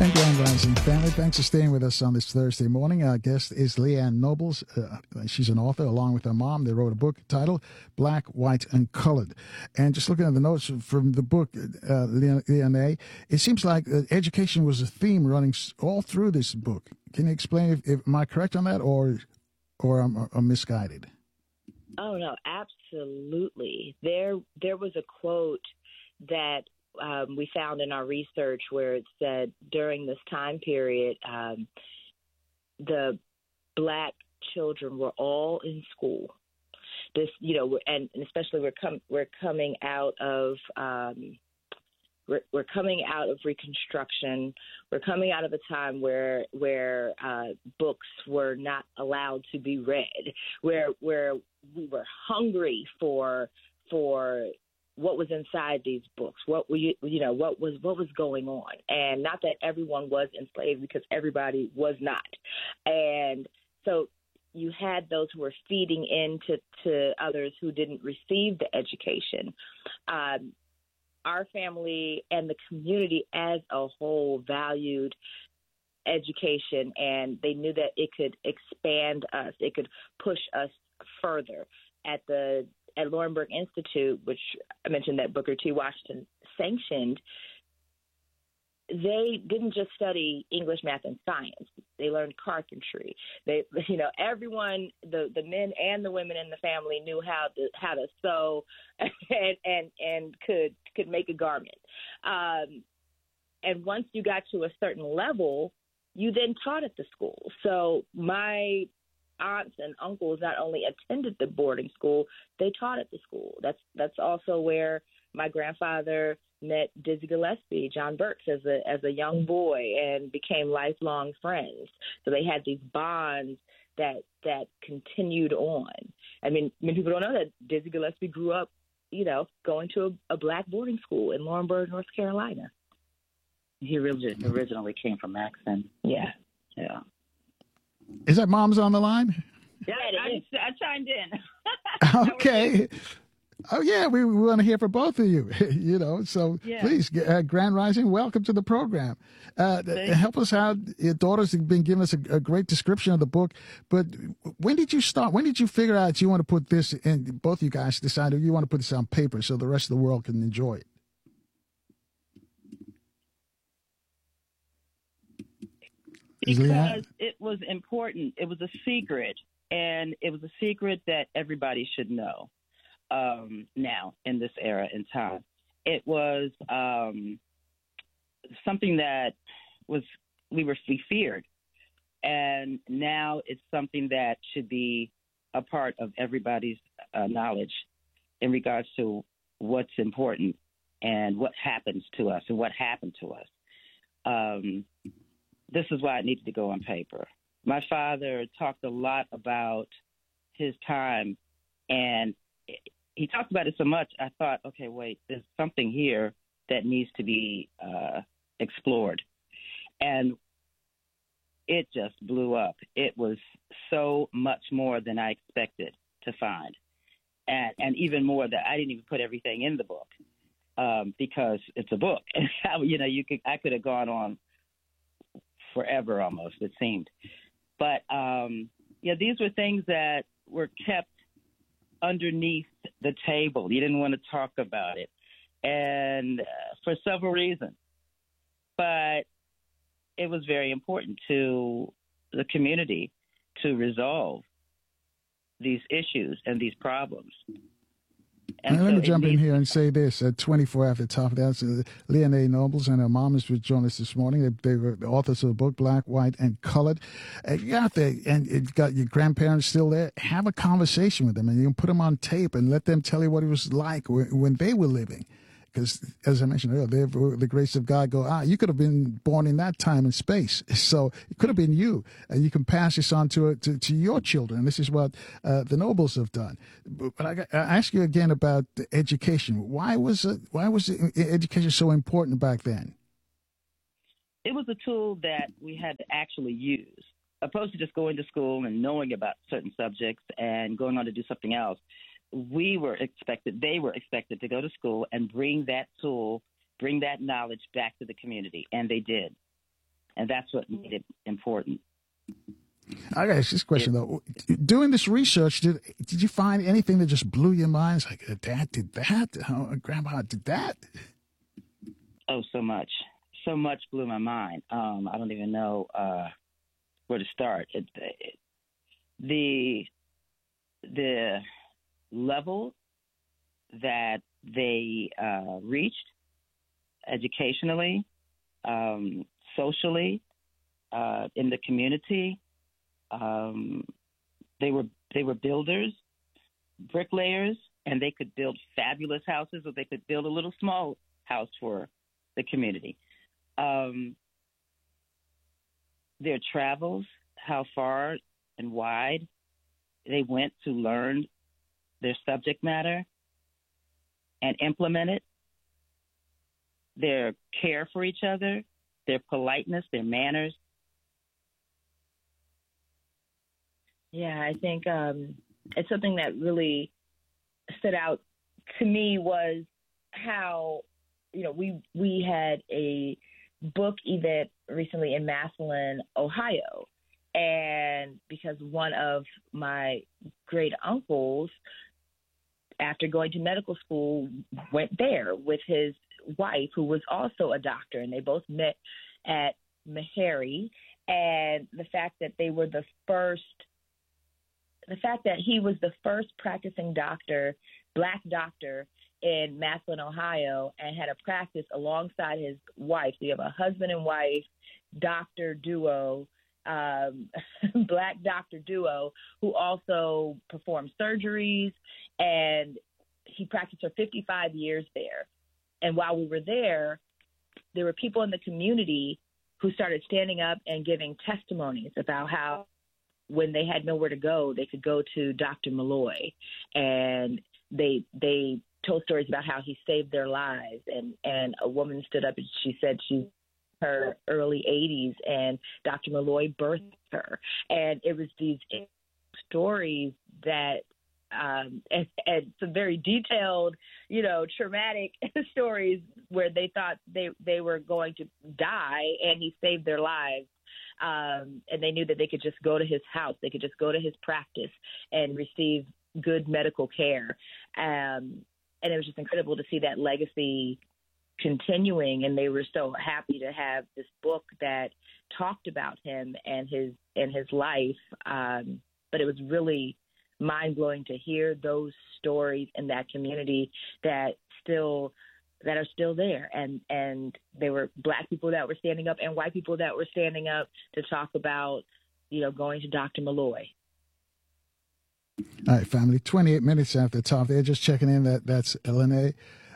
And Grand Rising family, thanks for staying with us on this Thursday morning. Our guest is Leanne Nobles. She's an author along with her mom. They wrote a book titled Black, White, and Colored. And just looking at the notes from the book, Leanne, it seems like education was a theme running all through this book. Can you explain if am I correct on that or I'm misguided? Oh, no, absolutely. There was a quote that we found in our research where it said during this time period, the Black children were all in school. This, and especially we're coming out of we're coming out of Reconstruction. We're coming out of a time where books were not allowed to be read, where we were hungry for what was inside these books, what was going on, and not that everyone was enslaved, because everybody was not, and so you had those who were feeding into others who didn't receive the education. Our family and the community as a whole valued education, and they knew that it could expand us, it could push us further. At Laurinburg Institute, which I mentioned that Booker T. Washington sanctioned, they didn't just study English, math, and science. They learned carpentry. Everyone, the men and the women in the family knew how to sew and could make a garment. And once you got to a certain level, you then taught at the school. So my aunts and uncles not only attended the boarding school, they taught at the school. That's also where my grandfather met Dizzy Gillespie, John Burks, as a young boy, and became lifelong friends. So they had these bonds that continued on. I mean, many people don't know that Dizzy Gillespie grew up, going to a Black boarding school in Laurinburg, North Carolina. He originally came from Maxon. Yeah. Is that Mom's on the line? Yeah, I chimed in. Okay. Oh, yeah, we want to hear from both of you, so yeah. Please, Grand Rising, welcome to the program. Help us out. Your daughters have been giving us a great description of the book, but when did you start? When did you figure out you want to put this in? Both of you guys decided you want to put this on paper so the rest of the world can enjoy it. Because it was important. It was a secret, and it was a secret that everybody should know now in this era and time. It was something that we feared, and now it's something that should be a part of everybody's knowledge in regards to what's important and what happens to us and what happened to us. This is why it needed to go on paper. My father talked a lot about his time, and he talked about it so much, I thought, okay, wait, there's something here that needs to be explored. And it just blew up. It was so much more than I expected to find, and even more that I didn't even put everything in the book because it's a book. I could have gone on forever almost, it seemed. But, these were things that were kept underneath the table. You didn't want to talk about it, and for several reasons. But it was very important to the community to resolve these issues and these problems. And let me jump in here and say this. At 24 after the top of that, Leanne Nobles and her mom is with join us this morning. They were the authors of the book, Black, White, and Colored. You out there, and you've got your grandparents still there. Have a conversation with them, and you can put them on tape and let them tell you what it was like when they were living. Because, as I mentioned earlier, the grace of God you could have been born in that time and space. So it could have been you. And you can pass this on to your children. This is what the Nobles have done. But I ask you again about the education. Why was education so important back then? It was a tool that we had to actually use, opposed to just going to school and knowing about certain subjects and going on to do something else. They were expected to go to school and bring that tool, bring that knowledge back to the community, and they did. and that's what made it important. I got to ask this question, though. Doing this research, did you find anything that just blew your mind? It's like, Dad did that? Oh, Grandpa did that? Oh, so much. So much blew my mind. I don't even know where to start. The level that they reached educationally, socially, in the community. They were builders, bricklayers, and they could build fabulous houses, or they could build a little small house for the community. Their travels, how far and wide they went to learn their subject matter and implement it, their care for each other, their politeness, their manners. Yeah, I think it's something that really stood out to me was how, we had a book event recently in Massillon, Ohio. And because one of my great uncles, after going to medical school, went there with his wife, who was also a doctor, and they both met at Meharry. And the fact that he was the first practicing doctor, Black doctor, in Massillon, Ohio, and had a practice alongside his wife. So you have a husband and wife doctor duo, Black doctor duo, who also performed surgeries, and he practiced for 55 years there. And while we were there were people in the community who started standing up and giving testimonies about how when they had nowhere to go, they could go to Dr. Malloy. And they told stories about how he saved their lives. And a woman stood up and she said she's her early 80s and Dr. Malloy birthed her. And it was these stories that and some very detailed, traumatic stories where they thought they were going to die, and he saved their lives. And they knew that they could just go to his house. They could just go to his practice and receive good medical care. And it was just incredible to see that legacy continuing. And they were so happy to have this book that talked about him and his life. But it was really mind-blowing to hear those stories in that community that are still there. And there were Black people that were standing up and white people that were standing up to talk about, going to Dr. Malloy. All right, family, 28 minutes after the top there, just checking in. That's Lene.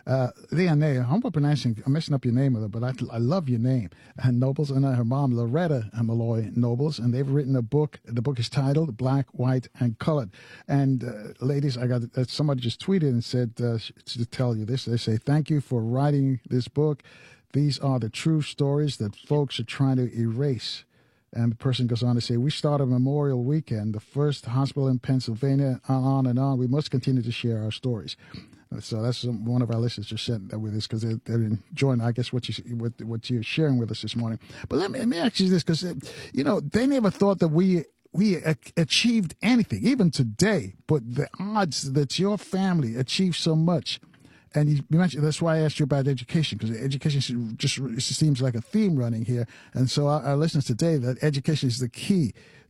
Lene, I'm messing up your name, but I love your name. And Nobles, and her mom, Loretta Malloy Nobles, and they've written a book. The book is titled Black, White, and Colored. And ladies, I got somebody just tweeted and said to tell you this. They say, thank you for writing this book. These are the true stories that folks are trying to erase. And the person goes on to say, we started Memorial Weekend, the first hospital in Pennsylvania, on and on. We must continue to share our stories. So that's one of our listeners just sent that with us because they're enjoying, I guess, what you're sharing with us this morning. But let me ask you this, because, they never thought that we achieved anything, even today. But the odds that your family achieved so much. And you mentioned, that's why I asked you about education, because education just seems like a theme running here. And so our listeners today, that education is the key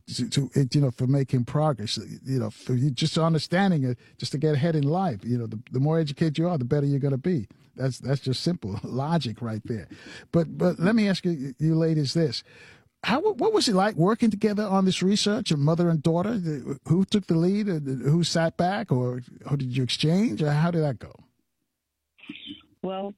to for making progress, for you just understanding it, just to get ahead in life. The more educated you are, the better you're going to be. That's just simple logic right there. But let me ask you ladies this. What was it like working together on this research, a mother and daughter? Who took the lead? Who sat back? Or did you exchange? Or how did that go? Well,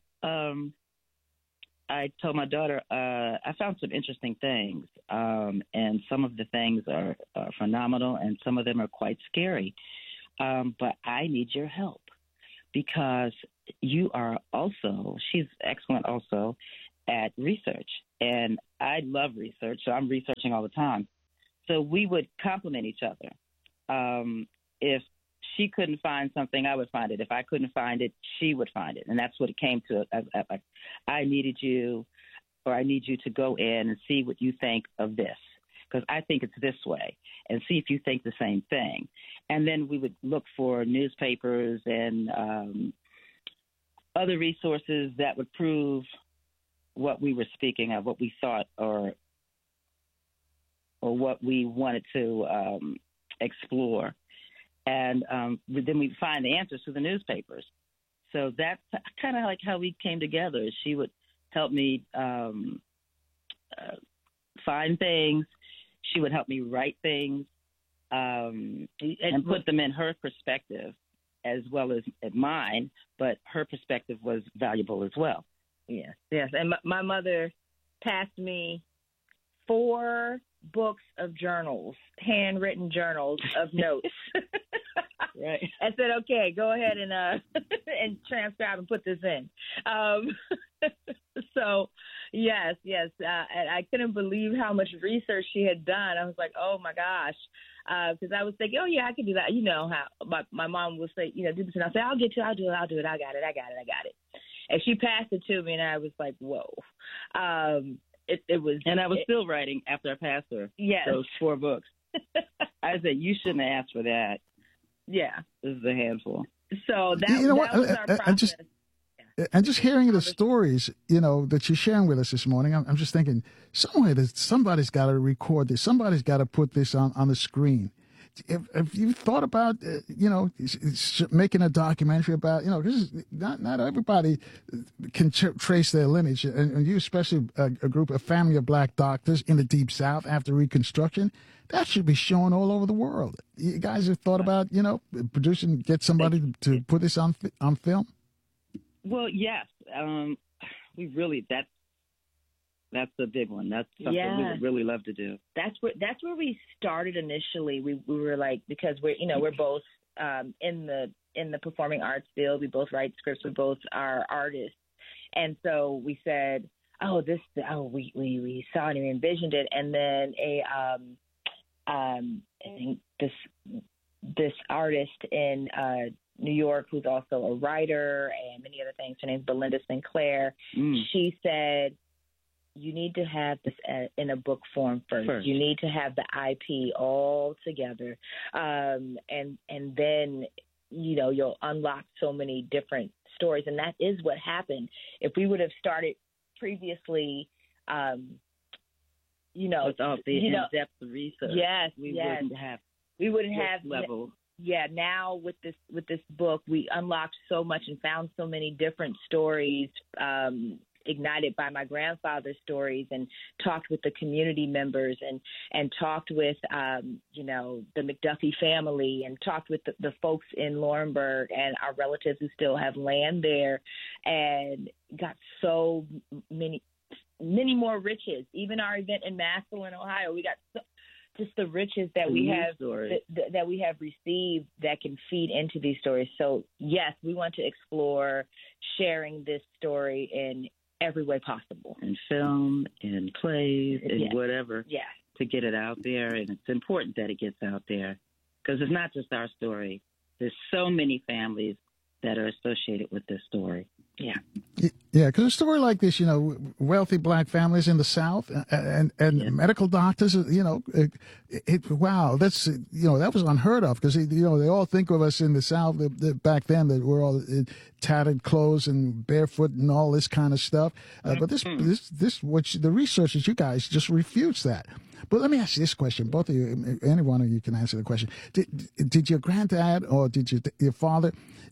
I told my daughter I found some interesting things, and some of the things are phenomenal, and some of them are quite scary. But I need your help because you are she's excellent also at research, and I love research, so I'm researching all the time. So we would complement each other. If she couldn't find something, I would find it. If I couldn't find it, she would find it. And that's what it came to. I needed you, or I need you to go in and see what you think of this, because I think it's this way, and see if you think the same thing. And then we would look for newspapers and other resources that would prove what we were speaking of, what we thought, or what we wanted to explore. And then we'd find the answers through the newspapers. So that's kind of like how we came together. She would help me find things. She would help me write things and put them in her perspective as well as mine, but her perspective was valuable as well. Yes, yes. And my mother passed me 4 books of journals, handwritten journals of notes. Right. I said, okay, go ahead and and transcribe and put this in. So, yes. And I couldn't believe how much research she had done. I was like, oh my gosh, because I was thinking, oh yeah, I can do that. You know how my mom would say, do this, and I'll say, I'll do it. I got it. And she passed it to me, and I was like, whoa. It was, and I was still writing after I passed her. Yes. Those 4 books. I said, you shouldn't have asked for that. Yeah, this is a handful. So that was our process. And just hearing the stories, that you're sharing with us this morning, I'm just thinking, somewhere that somebody's got to record this. Somebody's got to put this on the screen. If you thought about, making a documentary about, because not everybody can trace their lineage, and you especially a group, a family of Black doctors in the Deep South after Reconstruction, that should be shown all over the world. You guys have thought about, producing, get somebody to put this on film? Well, yes. We really, that's a big one. That's something we would really love to do. That's where we started initially. We were like, because we're both in the performing arts field. We both write scripts. We both are artists, and so we said, we saw it and we envisioned it, and then I think this artist in New York, who's also a writer and many other things. Her name's Belinda Sinclair. She said, you need to have this in a book form first. You need to have the IP all together. And then, you'll unlock so many different stories. And that is what happened. If we would have started previously, without the in-depth research, we wouldn't have level. Yeah, now with this book, we unlocked so much and found so many different stories, ignited by my grandfather's stories, and talked with the community members and talked with, the McDuffie family, and talked with the folks in Laurinburg and our relatives who still have land there, and got so many more riches. Even our event in Massillon, Ohio, we got just the riches that we have that we have received that can feed into these stories. So yes, we want to explore sharing this story in every way possible, in film, in plays, in whatever, to get it out there. And it's important that it gets out there, because it's not just our story. There's so many families that are associated with this story. Yeah, because a story like this, wealthy Black families in the South and medical doctors, wow, that's, that was unheard of, because, they all think of us in the South back then that we're all in tattered clothes and barefoot and all this kind of stuff. But the research that you guys just refutes that. But let me ask you this question. Both of you, any one of you can answer the question. Did your granddad or did your father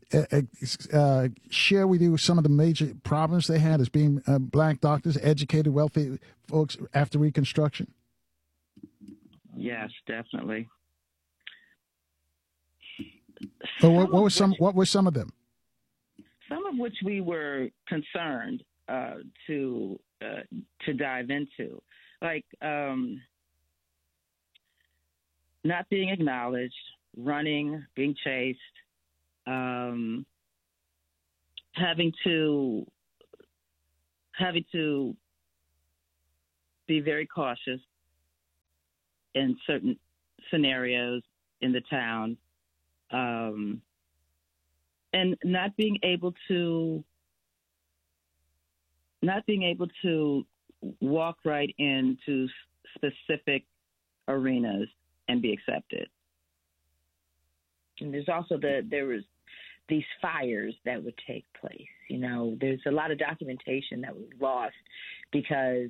share with you some of the major problems they had as being Black doctors, educated, wealthy folks after Reconstruction? Yes, definitely. So what were some of them? Some of which we were concerned to dive into, like not being acknowledged, running, being chased, having to be very cautious in certain scenarios in the town, and not being able to walk right into specific arenas and be accepted. And there's also there was these fires that would take place. You know, there's a lot of documentation that was lost because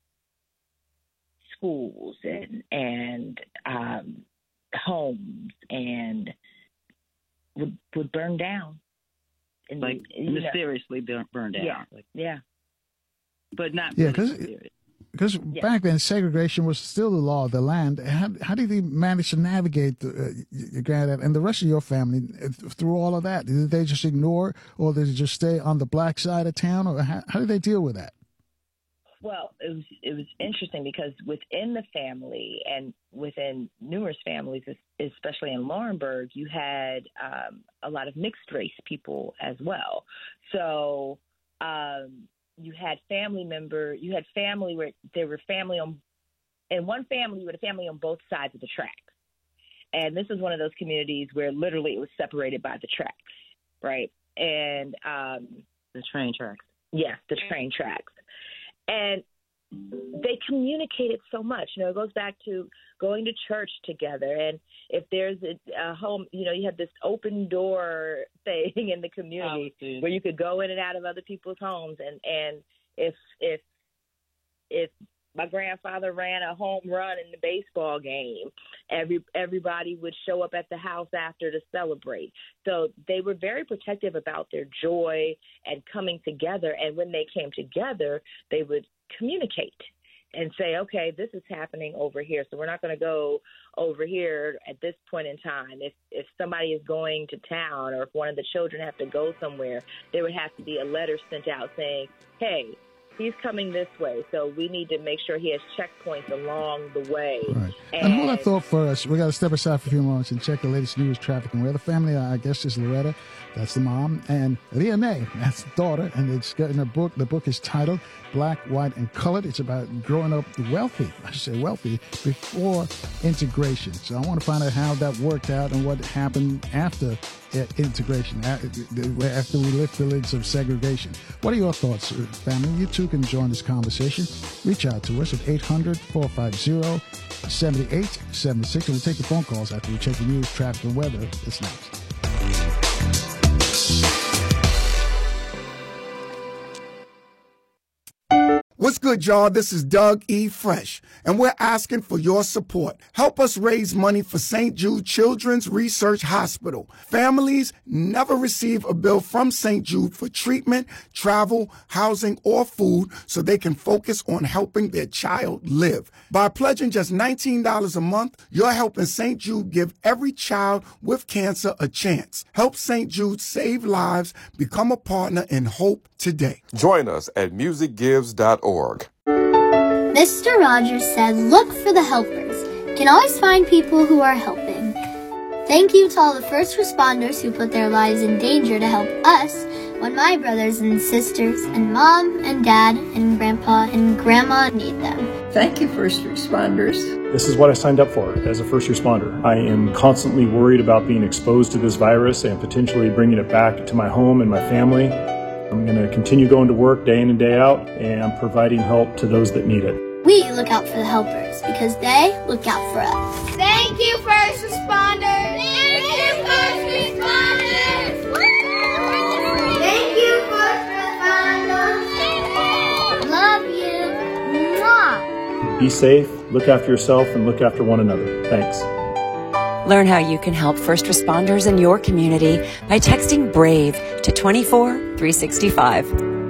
schools and homes and would burn down. And, like mysteriously burned down. Yeah, yeah. But not because back then segregation was still the law of the land. How did you manage to navigate your granddad and the rest of your family through all of that? Did they just ignore, or did they just stay on the black side of town, or how did they deal with that? Well, it was interesting because within the family and within numerous families, especially in Laurinburg, you had a lot of mixed race people as well. So you had family where there were family on, in one family you had a family on both sides of the tracks. And this is one of those communities where literally it was separated by the tracks, right? And the train tracks. Yes, the train tracks. And they communicated so much. You know, it goes back to going to church together. And if there's a home, you know, you have this open door thing in the community where you could go in and out of other people's homes. And if my grandfather ran a home run in the baseball game, everybody would show up at the house after to celebrate. So they were very protective about their joy and coming together. And when they came together, they would communicate and say, okay, this is happening over here, so we're not going to go over here at this point in time. If somebody is going to town, or if one of the children have to go somewhere, there would have to be a letter sent out saying, hey, he's coming this way, so we need to make sure he has checkpoints along the way. Right. And hold that thought for us. We got to step aside for a few moments and check the latest news, traffic, and weather. Family, I guess, is Loretta. That's the mom. And Leonie, that's the daughter. And it's got in a book. The book is titled Black, White, and Colored. It's about growing up wealthy, I should say wealthy, before integration. So I want to find out how that worked out and what happened after integration, after we lift the lids of segregation. What are your thoughts, family? You too can join this conversation. Reach out to us at 800-450-7876. And we'll take the phone calls after we check the news, traffic, and weather. It's next. What's good, y'all? This is Doug E. Fresh, and we're asking for your support. Help us raise money for St. Jude Children's Research Hospital. Families never receive a bill from St. Jude for treatment, travel, housing, or food, so they can focus on helping their child live. By pledging just $19 a month, you're helping St. Jude give every child with cancer a chance. Help St. Jude save lives. Become a partner in hope today. Join us at musicgives.org. Mr. Rogers said, look for the helpers. You can always find people who are helping. Thank you to all the first responders who put their lives in danger to help us when my brothers and sisters and mom and dad and grandpa and grandma need them. Thank you, first responders. This is what I signed up for as a first responder. I am constantly worried about being exposed to this virus and potentially bringing it back to my home and my family. I'm going to continue going to work day in and day out and providing help to those that need it. We look out for the helpers because they look out for us. Thank you, first responders! Thank you, first responders! Thank you, first responders! Love you. Mwah. Be safe, look after yourself, and look after one another. Thanks. Learn how you can help first responders in your community by texting BRAVE to 24365.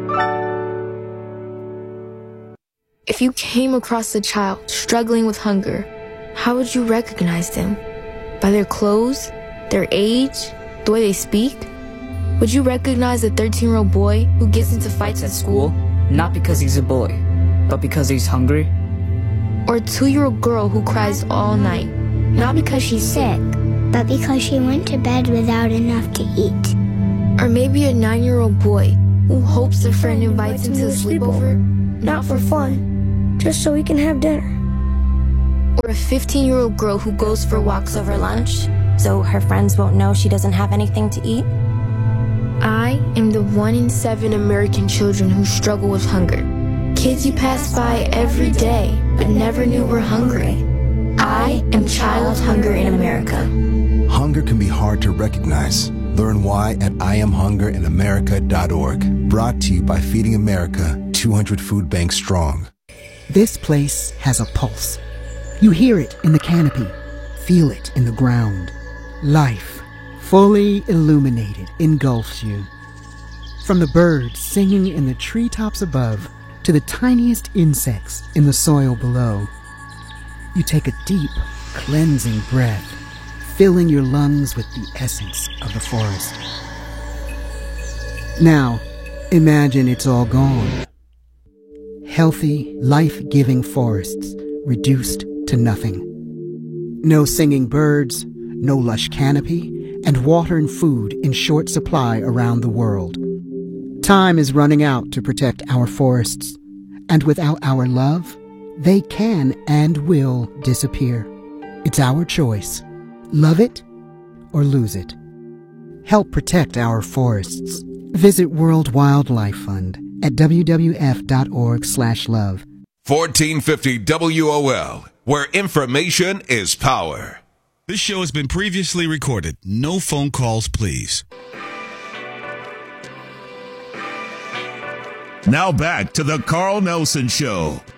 If you came across a child struggling with hunger, how would you recognize them? By their clothes, their age, the way they speak? Would you recognize a 13-year-old boy who gets into fights at school? Not because he's a boy, but because he's hungry? Or a 2-year-old girl who cries all night? Not because she's sick, but because she went to bed without enough to eat. Or maybe a 9-year-old boy who hopes a friend invites him to a sleepover, not for fun, just so he can have dinner. Or a 15-year-old girl who goes for walks over lunch, so her friends won't know she doesn't have anything to eat. I am the 1 in 7 American children who struggle with hunger. Kids you pass by every day, but never knew were hungry. I am Child Hunger in America. Hunger can be hard to recognize. Learn why at IamHungerInAmerica.org. Brought to you by Feeding America, 200 Food Banks strong. This place has a pulse. You hear it in the canopy, feel it in the ground. Life, fully illuminated, engulfs you. From the birds singing in the treetops above to the tiniest insects in the soil below. You take a deep, cleansing breath, filling your lungs with the essence of the forest. Now, imagine it's all gone. Healthy, life-giving forests reduced to nothing. No singing birds, no lush canopy, and water and food in short supply around the world. Time is running out to protect our forests, and without our love, they can and will disappear. It's our choice. Love it or lose it. Help protect our forests. Visit World Wildlife Fund at wwf.org/love. 1450 WOL, where information is power. This show has been previously recorded. No phone calls, please. Now back to the Carl Nelson Show